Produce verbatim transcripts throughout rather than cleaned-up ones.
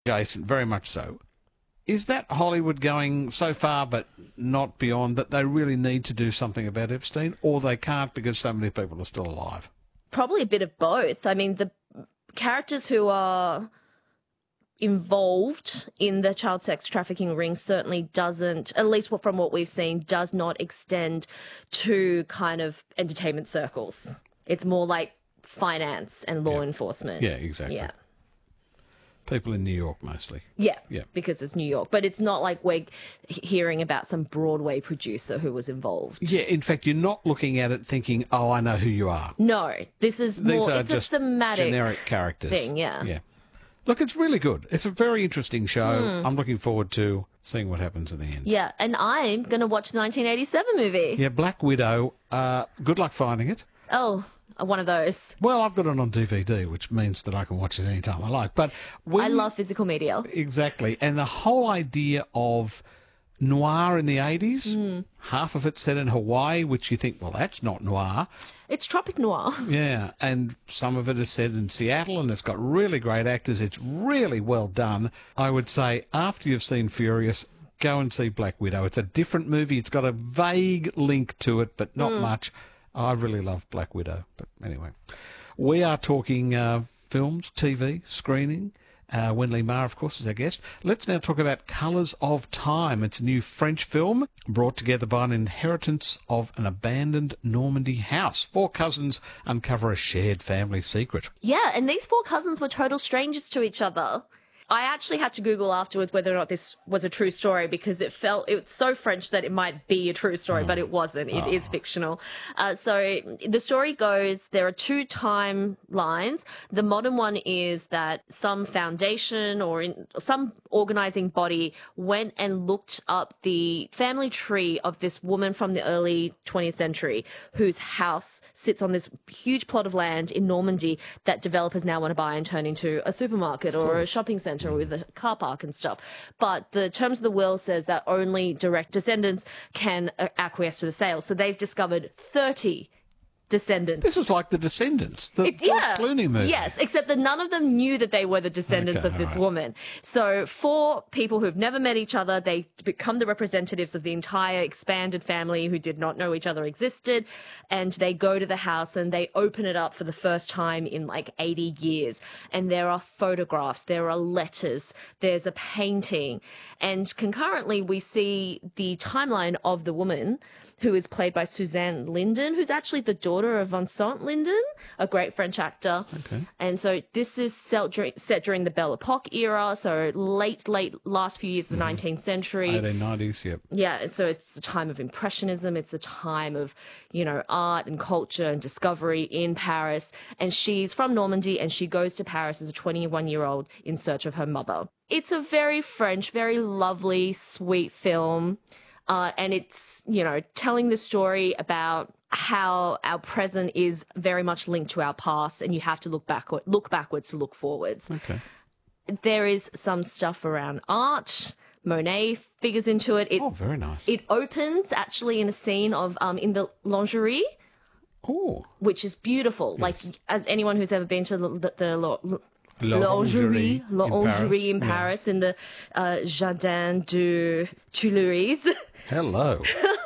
Jason, very much so. Is that Hollywood going so far but not beyond that they really need to do something about Epstein, or they can't because so many people are still alive? Probably a bit of both. I mean, the characters who are involved in the child sex trafficking ring certainly doesn't, at least from what we've seen, does not extend to kind of entertainment circles. It's more like finance and law Yeah. enforcement. Yeah, exactly. Yeah. People in New York mostly. Yeah, Yeah. because it's New York. But it's not like we're hearing about some Broadway producer who was involved. Yeah, in fact, you're not looking at it thinking, oh, I know who you are. No, this is These more, are it's just a thematic generic characters. thing, yeah. Yeah. Look, it's really good. It's a very interesting show. Hmm. I'm looking forward to seeing what happens at the end. Yeah, and I'm going to watch the nineteen eighty-seven movie. Yeah, Black Widow, uh, good luck finding it. Oh, one of those. Well, I've got it on D V D, which means that I can watch it anytime I like. But when, I love physical media. Exactly. And the whole idea of noir in the eighties, Mm. half of it set in Hawaii, which you think, well, that's not noir. It's tropic noir. Yeah, and some of it is set in Seattle, and it's got really great actors. It's really well done. I would say after you've seen Furious, go and see Black Widow. It's a different movie. It's got a vague link to it, but not Mm. much. I really love Black Widow. But anyway, we are talking uh, films, T V, screening. Uh, Wenley Ma, of course, is our guest. Let's now talk about Colours of Time. It's a new French film brought together by an inheritance of an abandoned Normandy house. Four cousins uncover a shared family secret. Yeah, and these four cousins were total strangers to each other. I actually had to Google afterwards whether or not this was a true story because it felt, it was so French that it might be a true story, oh. but it wasn't. It oh. is fictional. Uh, so the story goes, there are two timelines. The modern one is that some foundation or in, some organizing body went and looked up the family tree of this woman from the early twentieth century whose house sits on this huge plot of land in Normandy that developers now want to buy and turn into a supermarket or a shopping center with a car park and stuff. But the terms of the will says that only direct descendants can acquiesce to the sale. So they've discovered thirty descendants. This is like The Descendants, the it, George yeah, Clooney movie. Yes, except that none of them knew that they were the descendants okay, of this right. woman. So four people who've never met each other, they become the representatives of the entire expanded family who did not know each other existed, and they go to the house and they open it up for the first time in like eighty years. And there are photographs, there are letters, there's a painting, and concurrently we see the timeline of the woman who is played by Suzanne Linden, who's actually the daughter of Vincent Linden, a great French actor. Okay. And so this is set during, set during the Belle Epoque era, so late, late last few years of the mm-hmm. nineteenth century. eighteen nineties, yep. Yeah, and so it's the time of Impressionism, it's the time of, you know, art and culture and discovery in Paris. And she's from Normandy, and she goes to Paris as a twenty-one-year-old in search of her mother. It's a very French, very lovely, sweet film. Uh, and it's, you know, telling the story about how our present is very much linked to our past, and you have to look backward, look backwards to look forwards. Okay. There is some stuff around art. Monet figures into it. it oh, very nice. It opens actually in a scene of um in the lingerie. Oh. Which is beautiful. Yes. Like, as anyone who's ever been to the, the, the Lingerie, lingerie in in Paris, Paris yeah. in the uh, Jardin de Tuileries. Hello.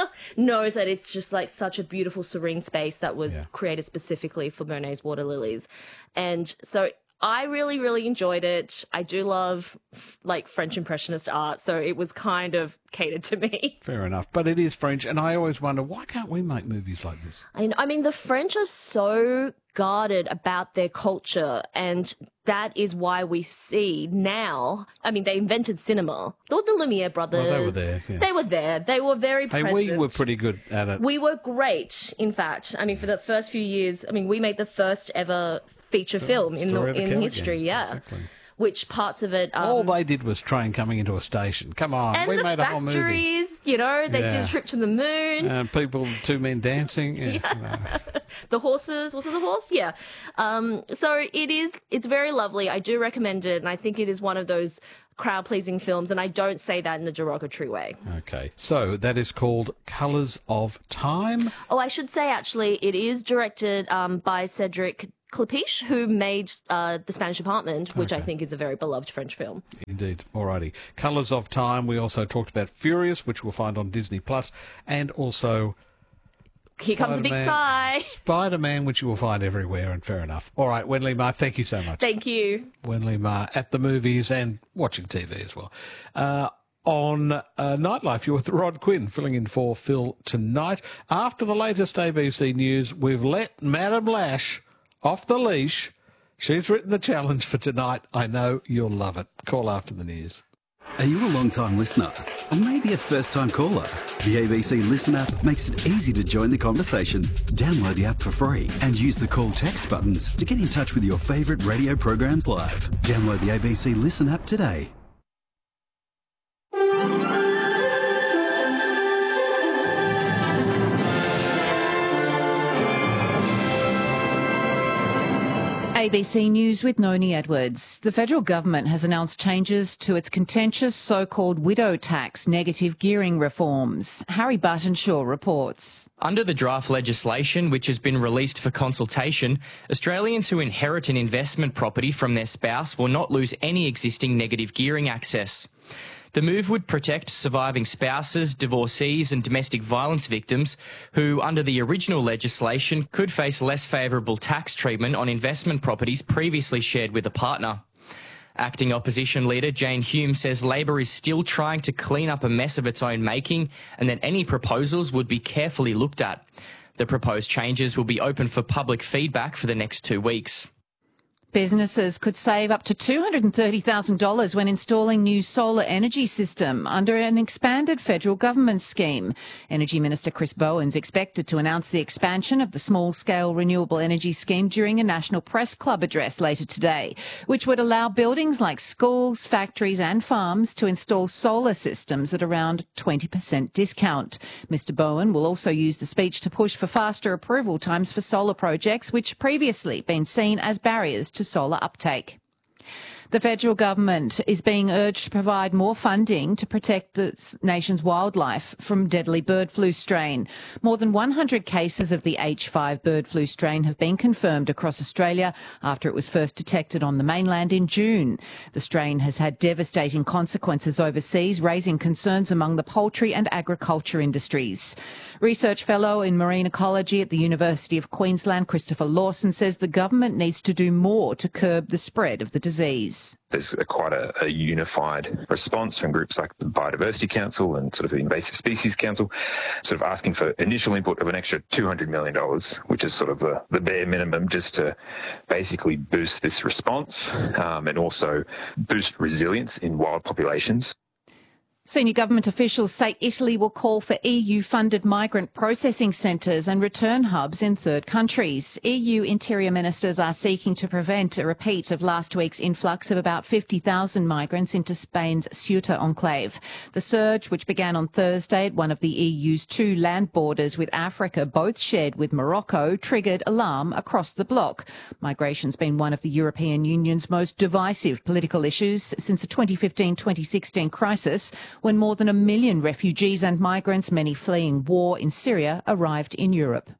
knows that it's just like such a beautiful, serene space that was yeah. created specifically for Monet's water lilies. And so I really, really enjoyed it. I do love like French Impressionist art, so it was kind of catered to me. Fair enough. But it is French, and I always wonder, why can't we make movies like this? I, I mean, the French are so guarded about their culture, and that is why we see now, I mean, they invented cinema. The, the Lumiere brothers. Well, they were there, yeah. They were there. They were very hey, present. we were pretty good at it. We were great, in fact. I mean, for the first few years, I mean, we made the first ever feature film in the, the in history, yeah. Exactly. Which parts of it... Um, all they did was train coming into a station. Come on, and we the made a whole movie. factories, you know, they yeah. did a trip to the moon. And people, two men dancing. Yeah. yeah. The horses, was it the horse? Yeah. Um, so it is, it's very lovely. I do recommend it, and I think it is one of those crowd-pleasing films, and I don't say that in a derogatory way. Okay. So that is called Colours of Time. Oh, I should say, actually, it is directed um, by Cedric Clapiche, who made uh, The Spanish Apartment, which Okay. I think is a very beloved French film. Indeed. Alrighty. Colours of Time. We also talked about Furious, which we'll find on Disney Plus, and also Here comes a big Spider-Man- sigh. Spider-Man, which you will find everywhere, and fair enough. All right, Wenley Ma, thank you so much. Thank you. Wenley Ma at the movies and watching T V as well. Uh, on uh, Nightlife, you're with Rod Quinn, filling in for Phil tonight. After the latest A B C news, we've let Madam Lash off the leash. She's written the challenge for tonight. I know you'll love it. Call after the news. Are you a long-time listener? Or maybe a first-time caller? The A B C Listen app makes it easy to join the conversation. Download the app for free and use the call text buttons to get in touch with your favourite radio programs live. Download the A B C Listen app today. A B C News with Noni Edwards. The federal government has announced changes to its contentious so-called widow tax negative gearing reforms. Harry Buttonshaw reports. Under the draft legislation, which has been released for consultation, Australians who inherit an investment property from their spouse will not lose any existing negative gearing access. The move would protect surviving spouses, divorcees and domestic violence victims who, under the original legislation, could face less favourable tax treatment on investment properties previously shared with a partner. Acting opposition leader Jane Hume says Labor is still trying to clean up a mess of its own making and that any proposals would be carefully looked at. The proposed changes will be open for public feedback for the next two weeks. Businesses could save up to two hundred thirty thousand dollars when installing new solar energy system under an expanded federal government scheme. Energy Minister Chris Bowen's expected to announce the expansion of the small-scale renewable energy scheme during a National Press Club address later today, which would allow buildings like schools, factories and farms to install solar systems at around twenty percent discount. Mister Bowen will also use the speech to push for faster approval times for solar projects, which previously been seen as barriers to solar uptake. The federal government is being urged to provide more funding to protect the nation's wildlife from deadly bird flu strain. More than one hundred cases of the H five bird flu strain have been confirmed across Australia after it was first detected on the mainland in June. The strain has had devastating consequences overseas, raising concerns among the poultry and agriculture industries. Research fellow in marine ecology at the University of Queensland, Christopher Lawson, says the government needs to do more to curb the spread of the disease. There's a, quite a, a unified response from groups like the Biodiversity Council and sort of the Invasive Species Council, sort of asking for initial input of an extra two hundred million dollars, which is sort of the, the bare minimum just to basically boost this response um, and also boost resilience in wild populations. Senior government officials say Italy will call for E U-funded migrant processing centres and return hubs in third countries. E U interior ministers are seeking to prevent a repeat of last week's influx of about fifty thousand migrants into Spain's Ceuta enclave. The surge, which began on Thursday at one of the E U's two land borders with Africa, both shared with Morocco, triggered alarm across the bloc. Migration's been one of the European Union's most divisive political issues since the twenty fifteen twenty sixteen crisis, when more than a million refugees and migrants, many fleeing war in Syria, arrived in Europe.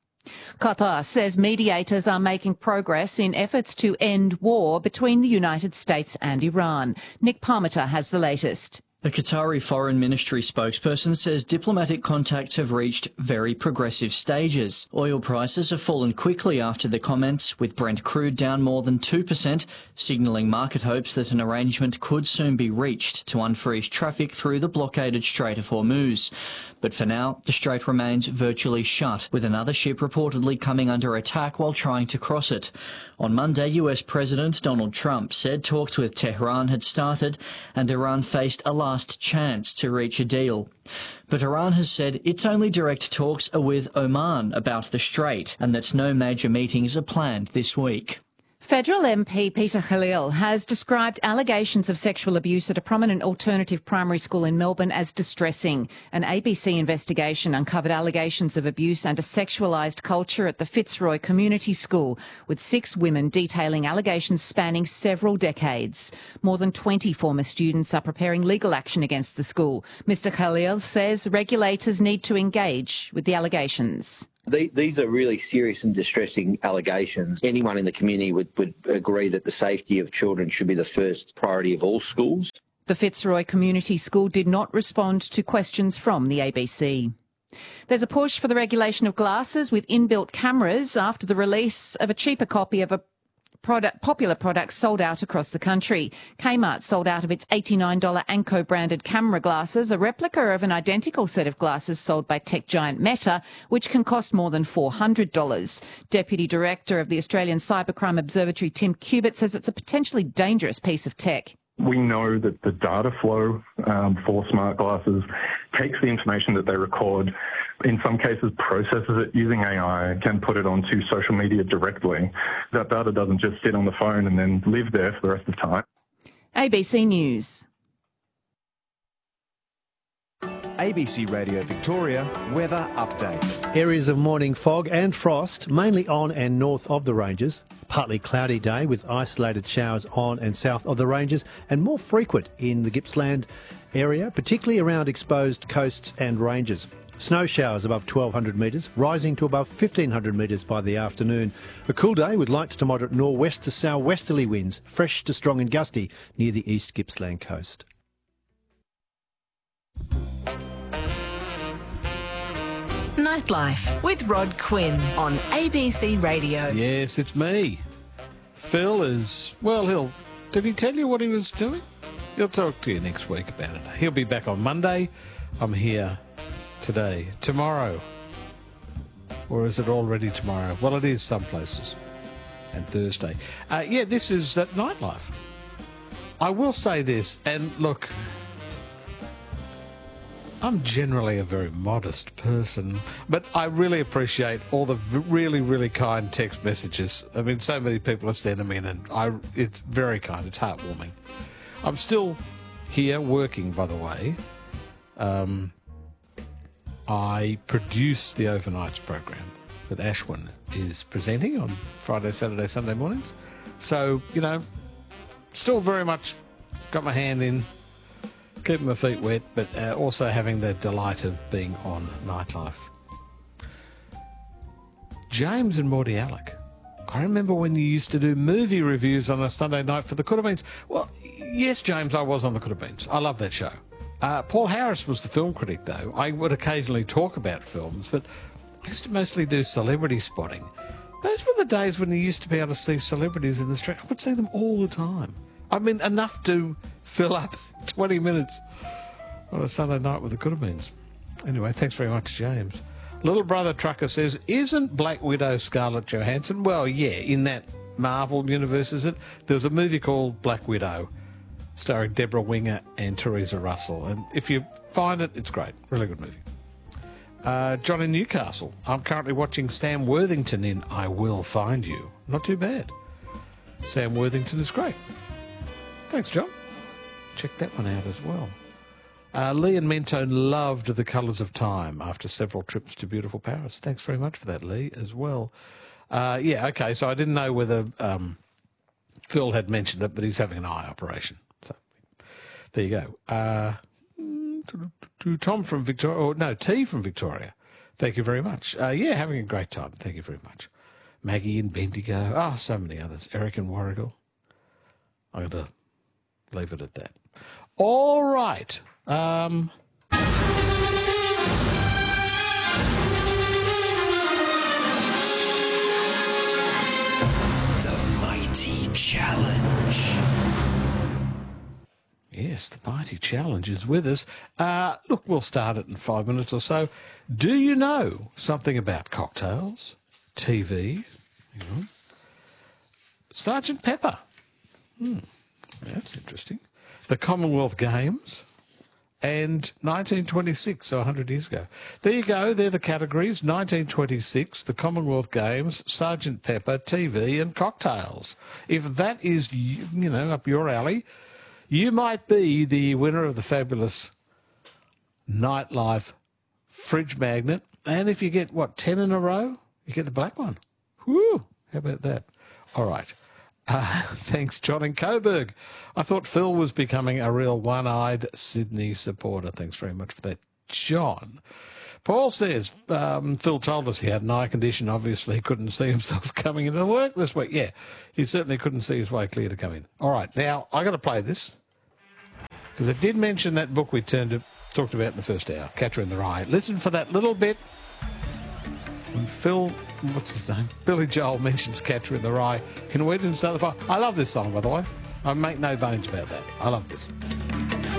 Qatar says mediators are making progress in efforts to end war between the United States and Iran. Nick Parmiter has the latest. The Qatari Foreign Ministry spokesperson says diplomatic contacts have reached very progressive stages. Oil prices have fallen quickly after the comments, with Brent crude down more than two percent, signalling market hopes that an arrangement could soon be reached to unfreeze traffic through the blockaded Strait of Hormuz. But for now, the strait remains virtually shut, with another ship reportedly coming under attack while trying to cross it. On Monday, U S President Donald Trump said talks with Tehran had started and Iran faced a last chance to reach a deal. But Iran has said its only direct talks are with Oman about the strait and that no major meetings are planned this week. Federal M P Peter Khalil has described allegations of sexual abuse at a prominent alternative primary school in Melbourne as distressing. An A B C investigation uncovered allegations of abuse and a sexualised culture at the Fitzroy Community School, with six women detailing allegations spanning several decades. More than twenty former students are preparing legal action against the school. Mister Khalil says regulators need to engage with the allegations. The, these are really serious and distressing allegations. Anyone in the community would, would agree that the safety of children should be the first priority of all schools. The Fitzroy Community School did not respond to questions from the A B C. There's a push for the regulation of glasses with inbuilt cameras after the release of a cheaper copy of a product, popular product sold out across the country. Kmart sold out of its eighty-nine dollars Anko branded camera glasses, a replica of an identical set of glasses sold by tech giant Meta, which can cost more than four hundred dollars. Deputy Director of the Australian Cybercrime Observatory, Tim Cubitt, says it's a potentially dangerous piece of tech. We know that the data flow um, for smart glasses takes the information that they record, in some cases processes it using A I, can put it onto social media directly. That data doesn't just sit on the phone and then live there for the rest of the time. A B C News. A B C Radio Victoria weather update. Areas of morning fog and frost, mainly on and north of the ranges. Partly cloudy day with isolated showers on and south of the ranges and more frequent in the Gippsland area, particularly around exposed coasts and ranges. Snow showers above twelve hundred metres, rising to above fifteen hundred metres by the afternoon. A cool day with light to moderate nor'west to sou'westerly winds, fresh to strong and gusty near the East Gippsland coast. Nightlife with Rod Quinn on A B C Radio. Yes, it's me. Phil is, well, he'll, did he tell you what he was doing? He'll talk to you next week about it. He'll be back on Monday. I'm here today. Tomorrow. Or is it already tomorrow? Well, it is some places. And Thursday. Uh, yeah, this is uh, Nightlife. I will say this, and look, I'm generally a very modest person, but I really appreciate all the v- really, really kind text messages. I mean, so many people have sent them in, and I, it's very kind. It's heartwarming. I'm still here working, by the way. Um, I produce the Overnights program that Ashwin is presenting on Friday, Saturday, Sunday mornings. So, you know, still very much got my hand in, keeping my feet wet, but uh, also having the delight of being on Nightlife. James and Morty Alec. I remember when you used to do movie reviews on a Sunday night for the Could Have Beens. Well, yes, James, I was on the Could Have Beens. I love that show. Uh, Paul Harris was the film critic, though. I would occasionally talk about films, but I used to mostly do celebrity spotting. Those were the days when you used to be able to see celebrities in the street. I would see them all the time. I mean, enough to fill up twenty minutes on a Sunday night with the Could Have Beens. Anyway, thanks very much, James. Little Brother Trucker says, isn't Black Widow Scarlett Johansson? Well, yeah, in that Marvel universe, is it? There's a movie called Black Widow, starring Deborah Winger and Teresa Russell. And if you find it, it's great. Really good movie. Uh, John in Newcastle. I'm currently watching Sam Worthington in I Will Find You. Not too bad. Sam Worthington is great. Thanks, John. Check that one out as well. Uh, Lee and Mentone loved The Colours of Time after several trips to beautiful Paris. Thanks very much for that, Lee, as well. Uh, yeah, okay, so I didn't know whether um, Phil had mentioned it, but he's having an eye operation. So there you go. Uh, to Tom from Victoria, or no, T from Victoria. Thank you very much. Uh, yeah, having a great time. Thank you very much. Maggie in Bendigo. Oh, so many others. Eric in Warragul. I'm going to leave it at that. All right. Um, the Mighty Challenge. Yes, the Mighty Challenge is with us. Uh, look, we'll start it in five minutes or so. Do you know something about cocktails, T V, you know, Sergeant Pepper? Hmm, that's interesting. The Commonwealth Games and nineteen twenty-six, so one hundred years ago. There you go. They're the categories. nineteen twenty-six, the Commonwealth Games, Sergeant Pepper, T V and cocktails. If that is, you know, up your alley, you might be the winner of the fabulous Nightlife fridge magnet. And if you get, what, ten in a row, you get the black one. Whew, how about that? All right. Uh, thanks, John in Coburg. I thought Phil was becoming a real one-eyed Sydney supporter. Thanks very much for that, John. Paul says, um, Phil told us he had an eye condition. Obviously, he couldn't see himself coming into work this week. Yeah, he certainly couldn't see his way clear to come in. All right, now, i got to play this, because I did mention that book we turned to, talked about in the first hour, Catcher in the Rye. Listen for that little bit when Phil, what's his name? Billy Joel mentions Catcher in the Rye in We Didn't Start the Fire. I love this song, by the way. I make no bones about that. I love this.